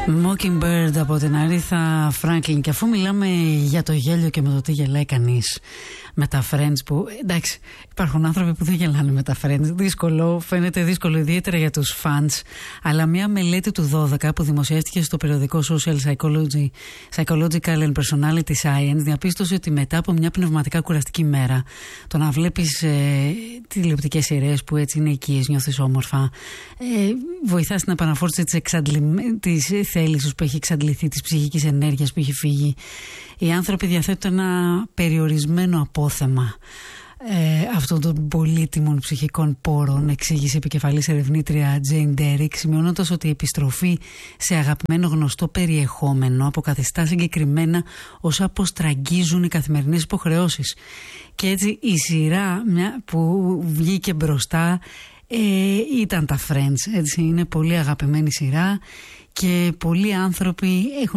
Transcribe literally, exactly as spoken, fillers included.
Mockingbird από την Aretha Franklin. Και αφού μιλάμε για το γέλιο και με το τι γελάει κανείς με τα Friends, που εντάξει, υπάρχουν άνθρωποι που δεν γελάνε με τα Friends. Δύσκολο, φαίνεται δύσκολο, ιδιαίτερα για τους fans. Αλλά μια μελέτη του δώδεκα που δημοσιεύτηκε στο περιοδικό Social Psychology, Psychological and Personality Science διαπίστωσε ότι μετά από μια πνευματικά κουραστική μέρα, το να βλέπεις ε, τηλεοπτικές σειρές που έτσι είναι οικίες, νιώθεις όμορφα, ε, βοηθά στην επαναφόρτιση της, εξαντλη... της θέλησης που έχει εξαντληθεί, της ψυχικής ενέργειας που έχει φύγει. Οι άνθρωποι διαθέτουν ένα περιορισμένο απόθεμα ε, αυτών των πολύτιμων ψυχικών πόρων, εξήγησε η επικεφαλής ερευνήτρια Jane Derrick, σημειώνοντας ότι η επιστροφή σε αγαπημένο γνωστό περιεχόμενο αποκαθιστά συγκεκριμένα όσα αποστραγγίζουν οι καθημερινές υποχρεώσεις. Και έτσι η σειρά μια, που βγήκε μπροστά ε, ήταν τα Friends. Έτσι, είναι πολύ αγαπημένη σειρά και πολλοί άνθρωποι έχουν